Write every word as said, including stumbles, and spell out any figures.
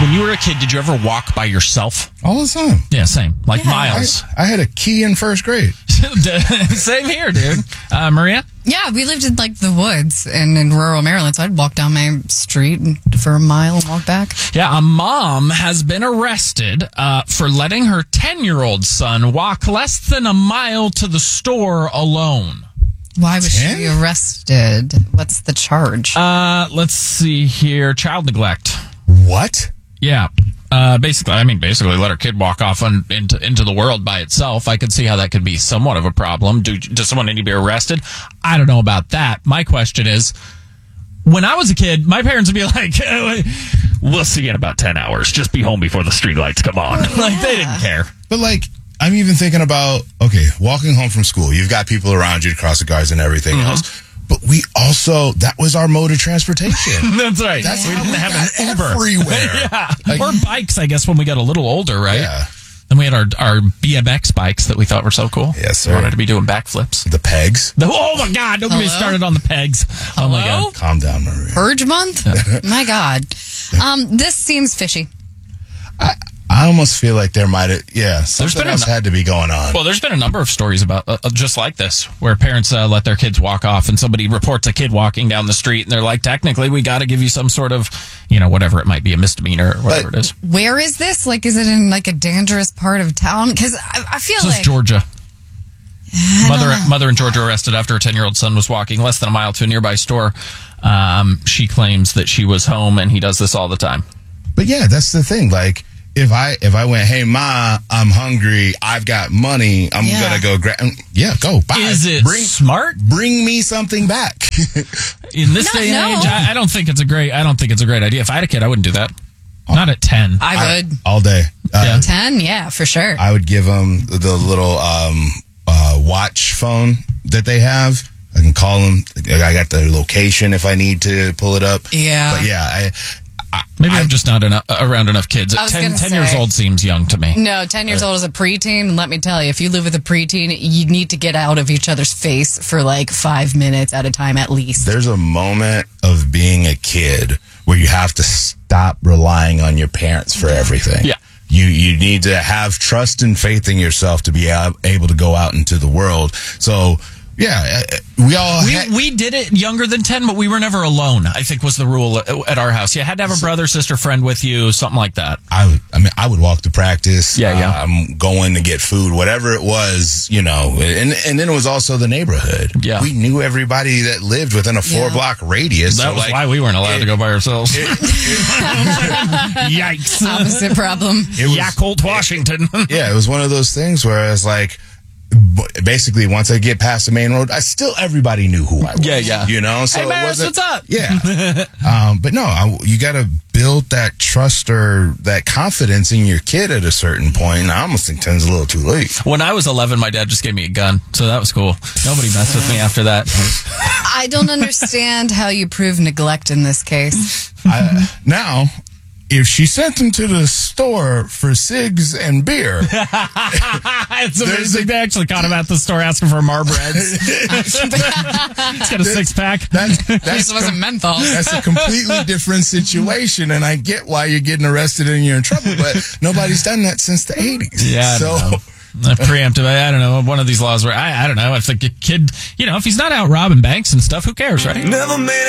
When you were a kid, did you ever walk by yourself? All the time. Yeah, same. Like Yeah. miles. I, I had a key in first grade. Same here, dude. Uh, Maria? Yeah, we lived in like the woods and in rural Maryland, so I'd walk down my street and, for a mile and walk back. Yeah, a mom has been arrested uh, for letting her ten-year-old son walk less than a mile to the store alone. Why was ten? she arrested? What's the charge? Uh, let's see here. Child neglect. What? Yeah. Uh, basically, I mean, basically let her kid walk off on, into into the world by itself. I could see how that could be somewhat of a problem. Do, does someone need to be arrested? I don't know about that. My question is, when I was a kid, my parents would be like, oh, we'll see you in about ten hours. Just be home before the streetlights come on. Oh, Like, they yeah. didn't care. But like, I'm even thinking about, okay, walking home from school. You've got people around you to cross the guards and everything Mm-hmm. else. But we also, that was our mode of transportation. That's right. That's we how didn't we have got an Uber. everywhere. Yeah. Like- or bikes, I guess, when we got a little older, right? Yeah. Then we had our, our B M X bikes that we thought were so cool. Yes, sir. We wanted to be doing backflips. The pegs. The, oh, my God. Don't get me Hello? started on the pegs. Oh, my Hello? God. Calm down, Maria. Purge month? My God. Um, this seems fishy. I, I almost feel like there might have, yeah, something been else an- had to be going on. Well, there's been a number of stories about uh, just like this, where parents uh, let their kids walk off, and somebody reports a kid walking down the street, and they're like, technically, we got to give you some sort of, you know, whatever it might be, a misdemeanor or whatever But- it is. Where is this? Like, is it in like a dangerous part of town? Because I, I feel This is like Georgia. I don't Mother, know. mother in Georgia arrested after her ten-year-old son was walking less than a mile to a nearby store. Um, she claims that she was home, and he does this all the time. But yeah, that's the thing. Like, if I if I went, hey ma, I'm hungry, I've got money, I'm Yeah. gonna go grab. Yeah, go buy. Is it bring smart? bring me something back? In this No, day and no. age, I, I don't think it's a great. I don't think it's a great idea. If I had a kid, I wouldn't do that. Not at ten. I would. all day. Uh, Yeah. ten, yeah, for sure. I would give them the little um, uh, watch phone that they have. I can call them. I got the location if I need to pull it up. Yeah. But yeah, I, I Maybe I'm just not enough, around enough kids. I was ten, gonna ten years say. old seems young to me. No, ten years old is a preteen, and let me tell you, if you live with a preteen, you need to get out of each other's face for like five minutes at a time at least. there's a moment of being a kid where you have to stop relying on your parents for everything. Yeah. You you need to have trust and faith in yourself to be a- able to go out into the world. So, yeah, uh, we all We, ha- we did it younger than ten, but we were never alone, I think was the rule at, at our house. You had to have a brother, sister, friend with you, something like that. I would, I mean, I would walk to practice. Yeah, yeah. Uh, I'm going to get food, whatever it was, you know. And and then it was also the neighborhood. Yeah. We knew everybody that lived within a four Yeah. block radius. That so, was like, why we weren't allowed it- to go by ourselves. Yikes. Opposite problem. It was, Yakult, Washington. yeah, it was one of those things where it's like, b- basically, once I get past the main road, I still everybody knew who I was. Yeah, yeah. You know, so Hey, it Maris, wasn't. what's up? Yeah, um, but no, I, you got to build that trust or that confidence in your kid at a certain point. And I almost think ten's a little too late. When I was eleven, my dad just gave me a gun, so that was cool. Nobody messed with me after that. I don't understand how you prove neglect in this case. I, now, if she sent him to the store for cigs and beer, It's amazing. They actually caught him at the store asking for Marbreds. He's got a six pack. that's This that's wasn't menthol. that's a completely different situation, and I get why you're getting arrested and you're in trouble, but nobody's done that since the eighties. Yeah, I so don't know. Uh, preemptive. I, I don't know. One of these laws where I, I don't know. If like a kid, you know, if he's not out robbing banks and stuff, who cares, right? Never made